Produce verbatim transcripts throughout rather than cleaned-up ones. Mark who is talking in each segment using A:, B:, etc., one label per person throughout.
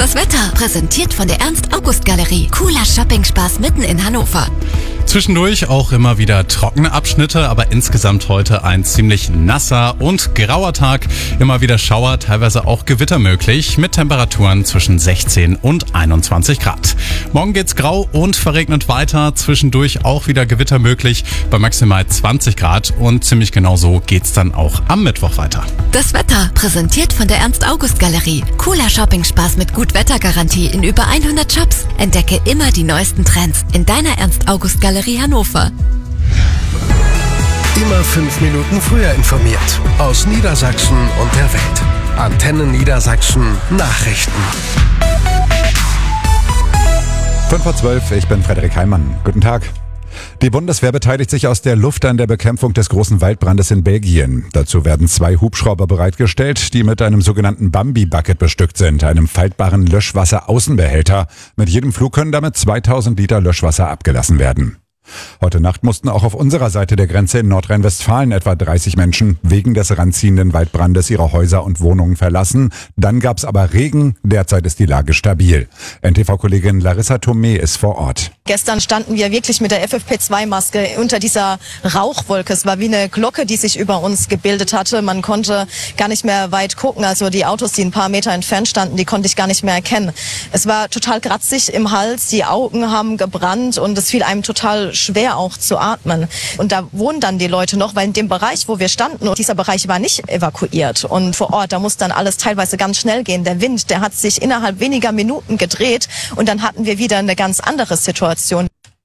A: Das Wetter, präsentiert von der Ernst-August-Galerie. Cooler Shopping-Spaß mitten in Hannover.
B: Zwischendurch auch immer wieder trockene Abschnitte, aber insgesamt heute ein ziemlich nasser und grauer Tag. Immer wieder Schauer, teilweise auch Gewitter möglich, mit Temperaturen zwischen sechzehn und einundzwanzig Grad. Morgen geht's grau und verregnet weiter, zwischendurch auch wieder Gewitter möglich, bei maximal zwanzig Grad, und ziemlich genau so geht's dann auch am Mittwoch weiter.
A: Das Wetter, präsentiert von der Ernst-August-Galerie. Cooler Shopping-Spaß mit Gut-Wetter-Garantie in über hundert Shops. Entdecke immer die neuesten Trends in deiner Ernst-August-Galerie Hannover.
C: Immer fünf Minuten früher informiert. Aus Niedersachsen und der Welt. Antenne Niedersachsen Nachrichten.
D: fünf vor zwölf, ich bin Frederik Heimann. Guten Tag. Die Bundeswehr beteiligt sich aus der Luft an der Bekämpfung des großen Waldbrandes in Belgien. Dazu werden zwei Hubschrauber bereitgestellt, die mit einem sogenannten Bambi-Bucket bestückt sind, einem faltbaren Löschwasser-Außenbehälter. Mit jedem Flug können damit zweitausend Liter Löschwasser abgelassen werden. Heute Nacht mussten auch auf unserer Seite der Grenze in Nordrhein-Westfalen etwa dreißig Menschen wegen des ranziehenden Waldbrandes ihre Häuser und Wohnungen verlassen. Dann gab's aber Regen. Derzeit ist die Lage stabil. N T V-Kollegin Larissa Thomé ist vor Ort.
E: Gestern standen wir wirklich mit der F F P zwei Maske unter dieser Rauchwolke. Es war wie eine Glocke, die sich über uns gebildet hatte. Man konnte gar nicht mehr weit gucken. Also die Autos, die ein paar Meter entfernt standen, die konnte ich gar nicht mehr erkennen. Es war total kratzig im Hals, die Augen haben gebrannt und es fiel einem total schwer auch zu atmen. Und da wohnen dann die Leute noch, weil in dem Bereich, wo wir standen, und dieser Bereich war nicht evakuiert. Und vor Ort, da muss dann alles teilweise ganz schnell gehen. Der Wind, der hat sich innerhalb weniger Minuten gedreht und dann hatten wir wieder eine ganz andere Situation.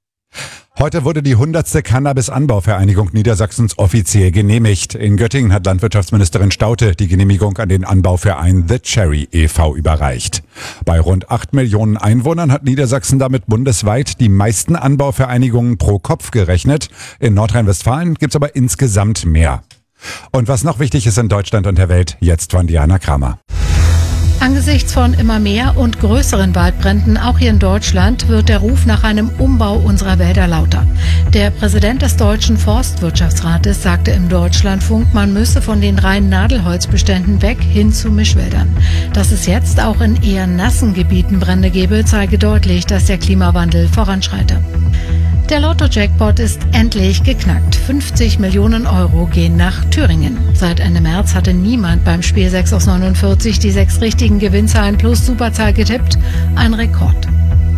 D: Heute wurde die hundertste Cannabis-Anbauvereinigung Niedersachsens offiziell genehmigt. In Göttingen hat Landwirtschaftsministerin Staudte die Genehmigung an den Anbauverein The Cherry e V überreicht. Bei rund acht Millionen Einwohnern hat Niedersachsen damit bundesweit die meisten Anbauvereinigungen pro Kopf gerechnet. In Nordrhein-Westfalen gibt's aber insgesamt mehr. Und was noch wichtig ist in Deutschland und der Welt, jetzt von Diana Kramer.
F: Angesichts von immer mehr und größeren Waldbränden, auch hier in Deutschland, wird der Ruf nach einem Umbau unserer Wälder lauter. Der Präsident des Deutschen Forstwirtschaftsrates sagte im Deutschlandfunk, man müsse von den reinen Nadelholzbeständen weg hin zu Mischwäldern. Dass es jetzt auch in eher nassen Gebieten Brände gebe, zeige deutlich, dass der Klimawandel voranschreite. Der Lotto-Jackpot ist endlich geknackt. fünfzig Millionen Euro gehen nach Thüringen. Seit Ende März hatte niemand beim Spiel sechs aus neunundvierzig die sechs richtigen Gewinnzahlen plus Superzahl getippt. Ein Rekord.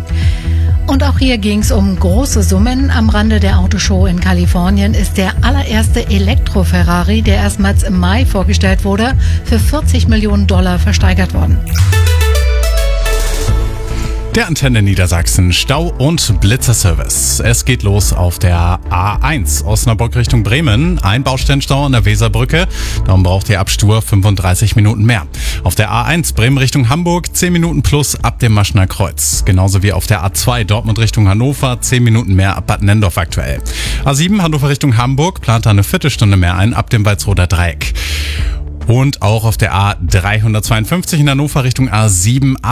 F: Und auch hier ging es um große Summen. Am Rande der Autoshow in Kalifornien ist der allererste Elektro-Ferrari, der erstmals im Mai vorgestellt wurde, für vierzig Millionen Dollar versteigert worden.
B: Der Antenne Niedersachsen Stau- und Blitzerservice. Es geht los auf der A eins Osnabrück Richtung Bremen. Ein Baustellenstau an der Weserbrücke. Darum braucht ihr ab Stur fünfunddreißig Minuten mehr. Auf der A eins Bremen Richtung Hamburg zehn Minuten plus ab dem Maschner Kreuz. Genauso wie auf der A zwei Dortmund Richtung Hannover zehn Minuten mehr ab Bad Nendorf aktuell. A sieben Hannover Richtung Hamburg plant da eine Viertelstunde mehr ein ab dem Walsroder Dreieck. Und auch auf der A dreihundertzweiundfünfzig in Hannover Richtung A sieben